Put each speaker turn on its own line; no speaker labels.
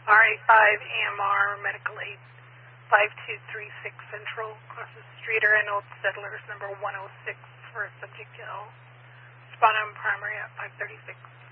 RA5 AMR Medical Aid 5236 Central, across the street or in Old Settlers, number 106 for subject L. Respondent primary at 536.